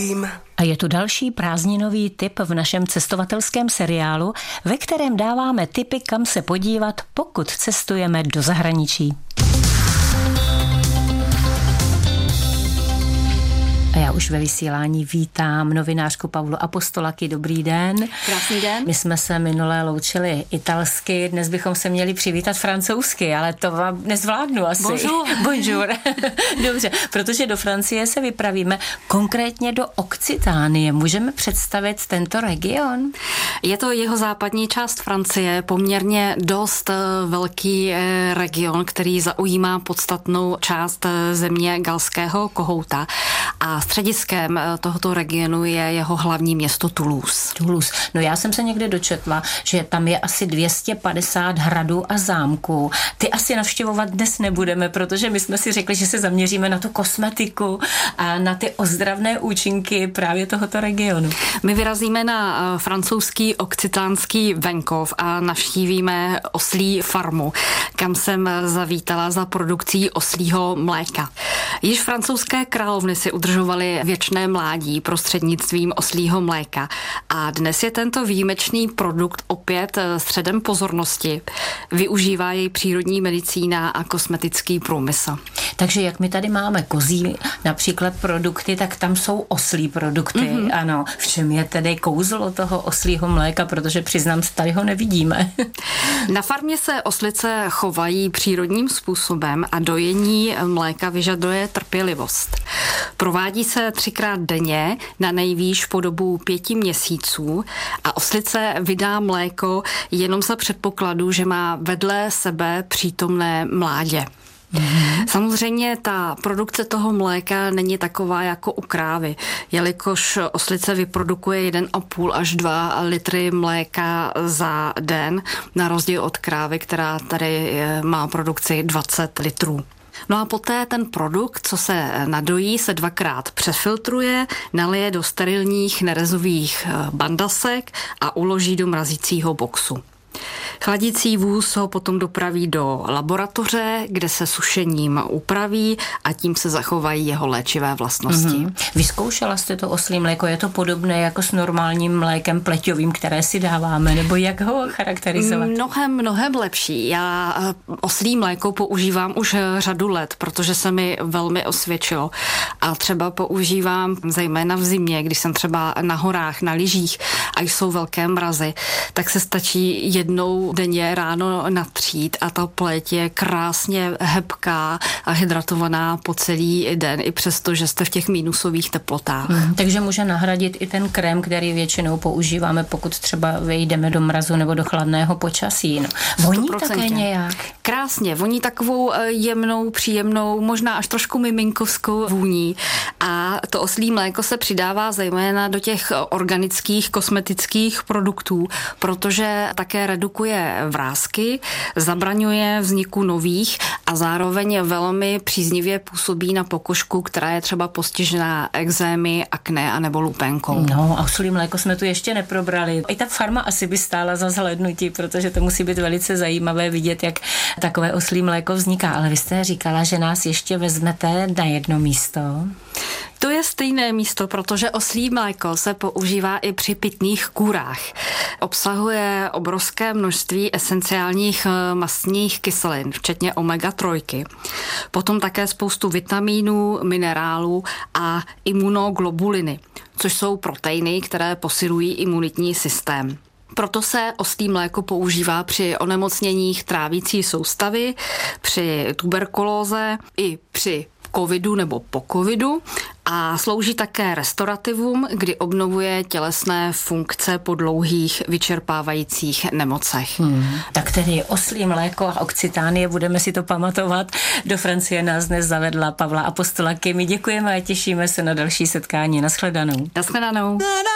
vím. A je tu další prázdninový tip v našem cestovatelském seriálu, ve kterém dáváme tipy, kam se podívat, pokud cestujeme do zahraničí. A já už ve vysílání vítám novinářku Pavlu Apostolaky. Dobrý den. Krásný den. My jsme se minule loučili italsky, dnes bychom se měli přivítat francouzsky, ale to vám nezvládnu asi. Bonjour. Bonjour. Dobře, protože do Francie se vypravíme, konkrétně do Okcitánie. Můžeme představit tento region? Je to jihozápadní část Francie, poměrně dost velký region, který zaujímá podstatnou část země galského kohouta. A střediskem tohoto regionu je jeho hlavní město Toulouse. Toulouse. No já jsem se někde dočetla, že tam je asi 250 hradů a zámků. Ty asi navštěvovat dnes nebudeme, protože my jsme si řekli, že se zaměříme na tu kosmetiku a na ty ozdravné účinky právě tohoto regionu. My vyrazíme na francouzský okcitánský venkov a navštívíme oslí farmu, kam jsem zavítala za produkcí oslího mléka. Již francouzské královny si udržovaly věčné mládí prostřednictvím oslího mléka a dnes je tento výjimečný produkt opět středem pozornosti. Využívá jej přírodní medicína a kosmetický průmysl. Takže jak my tady máme kozí například produkty, tak tam jsou oslí produkty. Mm-hmm. Ano, v čem je tedy kouzlo toho oslího mléka, protože přiznám, tady ho nevidíme. Na farmě se oslice chovají přírodním způsobem a dojení mléka vyžaduje trpělivost. Provádí se 3krát denně, na nejvýš po dobu 5 měsíců a oslice vydá mléko jenom za předpokladu, že má vedle sebe přítomné mládě. Samozřejmě ta produkce toho mléka není taková jako u krávy, jelikož oslice vyprodukuje 1,5 až 2 litry mléka za den, na rozdíl od krávy, která tady má produkci 20 litrů. No a poté ten produkt, co se nadojí, se 2krát přefiltruje, nalije do sterilních nerezových bandasek a uloží do mrazícího boxu. Chladící vůz ho potom dopraví do laboratoře, kde se sušením upraví a tím se zachovají jeho léčivé vlastnosti. Mm-hmm. Vyzkoušela jste to oslí mléko? Je to podobné jako s normálním mlékem pleťovým, které si dáváme? Nebo jak ho charakterizovat? Mnohem lepší. Já oslí mléko používám už řadu let, protože se mi velmi osvědčilo. A třeba používám zejména v zimě, když jsem třeba na horách, na lyžích a jsou velké mrazy, tak se stačí jednou denně ráno natřít a ta pleť je krásně hebká a hydratovaná po celý den, i přesto, že jste v těch minusových teplotách. Takže může nahradit i ten krém, který většinou používáme, pokud třeba vyjdeme do mrazu nebo do chladného počasí. No. Voní také nějak? Krásně, voní takovou jemnou, příjemnou, možná až trošku miminkovskou vůní. A to oslí mléko se přidává zejména do těch organických kosmetických produktů, protože také redukuje vrásky, zabraňuje vzniku nových a zároveň velmi příznivě působí na pokožku, která je třeba postižená ekzémy, akné a nebo lupénkou. No a oslí mléko jsme tu ještě neprobrali. I ta farma asi by stála za zhlédnutí, protože to musí být velice zajímavé vidět, jak takové oslí mléko vzniká. Ale vy jste říkala, že nás ještě vezmete na jedno místo. To je stejné místo, protože oslí mléko se používá i při pitných kůrách. Obsahuje obrovské množství esenciálních mastných kyselin, včetně omega-3. Potom také spoustu vitamínů, minerálů a imunoglobuliny, což jsou proteiny, které posilují imunitní systém. Proto se oslí mléko používá při onemocněních trávící soustavy, při tuberkulóze i při covidu nebo po covidu a slouží také restaurativům, kdy obnovuje tělesné funkce po dlouhých vyčerpávajících nemocech. Tak tedy oslí mléko a Okcitánie, budeme si to pamatovat. Do Francie nás dnes zavedla Pavla Apostolaky. My děkujeme a těšíme se na další setkání. Naschledanou. Naschledanou.